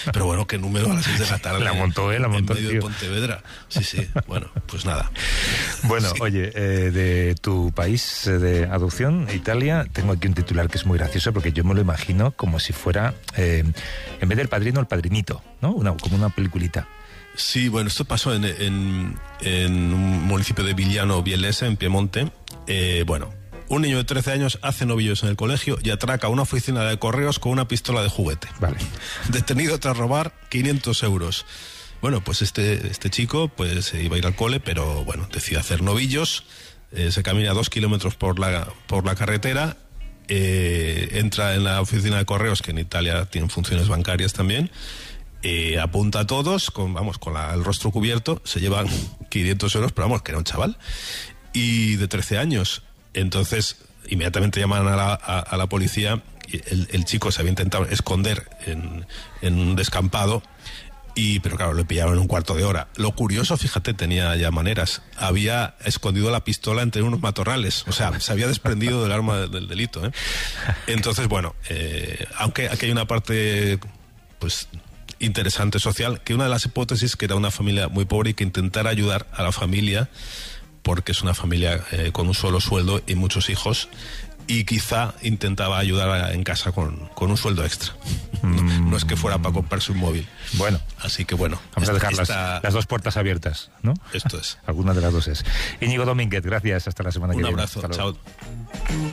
Pero bueno, qué número a las 6 de la tarde. La montó, en medio tío. de Pontevedra. Sí, bueno, pues nada. Bueno, sí. Oye, de tu país de adopción, Italia, tengo aquí un titular que es muy gracioso porque yo me lo imagino como si fuera, en vez del Padrino, el Padrinito, ¿no? Como una peliculita. Sí, bueno, esto pasó en un municipio de Vigliano Biellese, en Piemonte. Un niño de 13 años hace novillos en el colegio y atraca una oficina de correos con una pistola de juguete. Vale. Detenido tras robar 500 euros. Bueno, pues este chico pues iba a ir al cole, pero bueno, decide hacer novillos. Se camina 2 kilómetros por la carretera. Entra en la oficina de correos, que en Italia tienen funciones bancarias también. Apunta a todos con el rostro cubierto. Se llevan 500 euros, pero que era un chaval y de 13 años. Entonces inmediatamente llaman a la policía. El chico se había intentado esconder en un descampado, pero claro, le pillaron en un cuarto de hora. Lo curioso, fíjate, tenía ya maneras. Había escondido la pistola entre unos matorrales. O sea, se había desprendido del arma del delito, ¿eh? Entonces, bueno, aunque aquí hay una parte pues interesante social, que una de las hipótesis que era una familia muy pobre y que intentara ayudar a la familia, porque es una familia con un solo sueldo y muchos hijos, y quizá intentaba ayudar en casa con un sueldo extra. No es que fuera para comprarse un móvil. Bueno, así que bueno, vamos a dejar las dos puertas abiertas, ¿no? Esto es. Alguna de las dos es. Íñigo Domínguez, gracias, hasta la semana que viene. Un abrazo, chao.